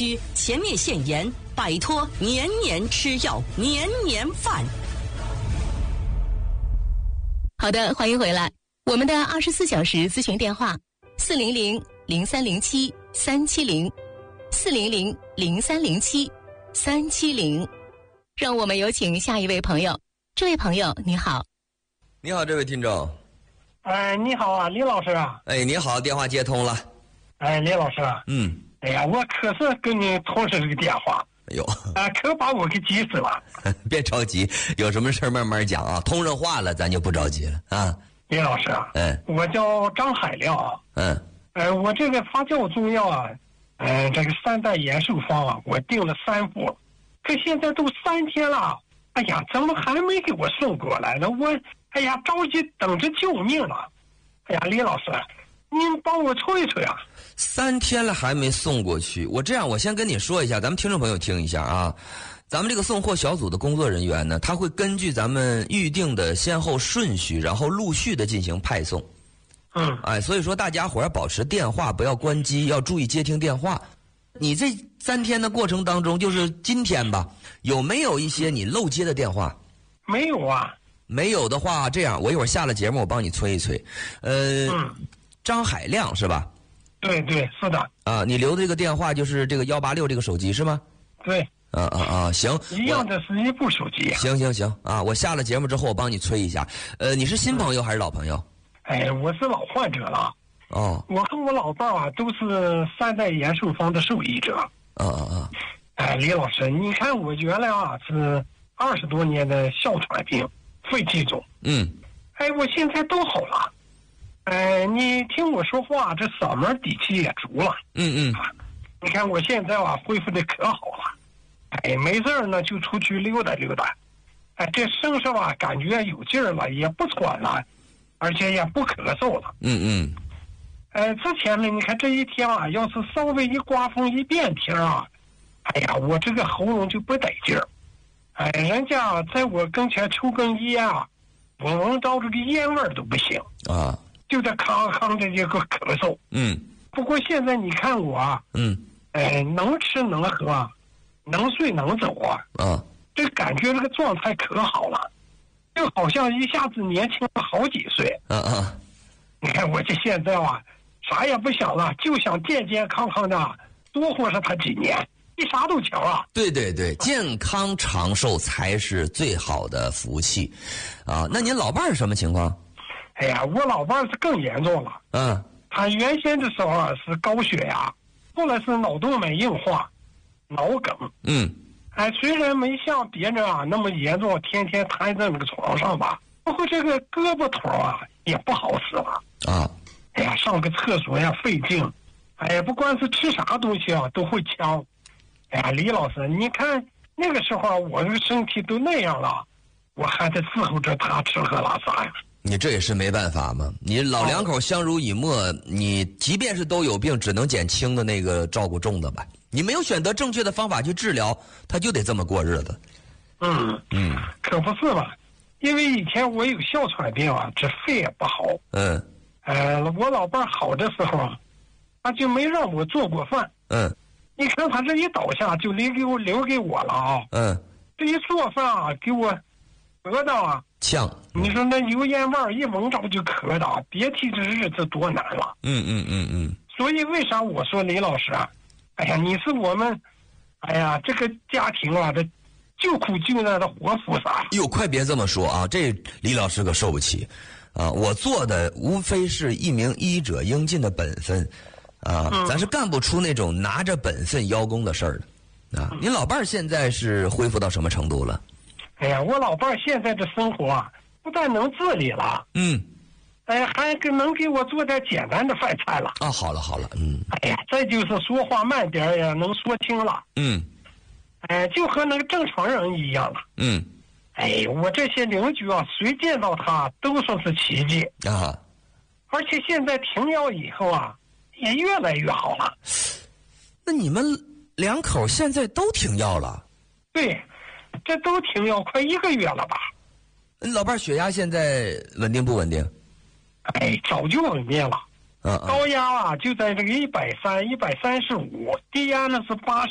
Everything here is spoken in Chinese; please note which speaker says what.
Speaker 1: 区前列腺炎，摆脱年年吃药年年犯。
Speaker 2: 好的，欢迎回来。我们的24小时咨询电话400-0307-370，400-0307-370。让我们有请下一位朋友。这位朋友你好。
Speaker 3: 你好，这位听众。
Speaker 4: 你好啊，李老师啊。
Speaker 3: 你好，电话接通了。
Speaker 4: 李老师啊。哎呀，我可是跟你同事这个电话。
Speaker 3: 哎呦。
Speaker 4: 可把我给急死了。
Speaker 3: 别着急，有什么事慢慢讲啊。通上话了，咱就不着急了啊。
Speaker 4: 李老师啊。我叫张海亮啊。我这个发酵中药啊，这个3代延寿方啊，我订了3副，可现在都3天了。哎呀，怎么还没给我送过来呢？我着急等着救命了。哎呀，李老师，您帮我催一催啊
Speaker 3: ！3天了还没送过去，我先跟你说一下，咱们听众朋友听一下啊。咱们这个送货小组的工作人员呢，他会根据咱们预定的先后顺序，然后陆续的进行派送。所以说大家伙要保持电话不要关机，要注意接听电话。你这3天的过程当中，就是今天吧，有没有一些你漏接的电话？
Speaker 4: 没有啊。
Speaker 3: 没有的话，这样我一会儿下了节目，我帮你催一催。张海亮是吧？
Speaker 4: 对对，是的。
Speaker 3: 你留的这个电话就是这个186这个手机是吗？
Speaker 4: 对。
Speaker 3: 行。
Speaker 4: 一样的是一部手机。
Speaker 3: 行啊，我下了节目之后我帮你催一下。你是新朋友还是老朋友？
Speaker 4: 我是老患者了。我和我老伴啊都是3代延寿方的受益者。李老师，你看我原来啊是20多年的哮喘病。肺气肿。我现在都好了。你听我说话，这嗓门底气也足了。你看我现在啊恢复的可好了。没事呢就出去溜达溜达。这身上啊感觉有劲儿了，也不喘了，而且也不咳嗽了。之前呢，你看这一天啊，要是稍微一刮风一变天啊，我这个喉咙就不得劲儿。人家在我跟前抽根烟啊，我闻到这个烟味儿都不行啊，就在康的这个咳嗽。不过现在你看我啊，能吃能喝，能睡能走啊，这感觉这个状态可好了，就好像一下子年轻了好几岁。你看我这现在啊，啥也不想了，就想健健康康的多活上他几年。你啥都瞧啊！
Speaker 3: 对，健康长寿才是最好的福气，啊！那您老伴儿什么情况？
Speaker 4: 我老伴儿是更严重了。他原先的时候啊是高血压，后来是脑动脉硬化、脑梗。虽然没像别人啊那么严重，天天瘫在那个床上吧，不过这个胳膊头啊也不好使了。上个厕所呀费劲，不管是吃啥东西啊都会呛。李老师，你看那个时候我这个身体都那样了，我还得伺候着他吃喝拉撒呀。
Speaker 3: 你这也是没办法嘛，你老两口相濡以沫，你即便是都有病，只能减轻的那个照顾重的吧。你没有选择正确的方法去治疗，他就得这么过日子。
Speaker 4: 可不是嘛，因为以前我有哮喘病啊，这肺也不好。我老伴好的时候啊，他就没让我做过饭。你看他这一倒下就留给我了啊。这一做饭啊给我咳的啊
Speaker 3: 呛。
Speaker 4: 你说那油烟味儿一闻着就咳的，别提这日子多难了。所以为啥我说李老师啊，你是我们这个家庭啊这救苦救难的活菩萨。
Speaker 3: 快别这么说啊，这李老师可受不起啊！我做的无非是一名医者应尽的本分。咱是干不出那种拿着本分邀功的事儿的。您老伴儿现在是恢复到什么程度了？
Speaker 4: 我老伴儿现在的生活啊，不但能自理了，还能给我做点简单的饭菜了。
Speaker 3: 好了，
Speaker 4: 再就是说话慢点也能说清了。就和那个正常人一样了。我这些邻居啊，谁见到他都说是奇迹啊。而且现在停药以后啊，也越来越好了。
Speaker 3: 那你们两口现在都停药了？
Speaker 4: 对，这都停药快1个月了吧。
Speaker 3: 老伴血压现在稳定不稳定？
Speaker 4: 早就稳定了。高压啊就在这个130、135，低压呢是80。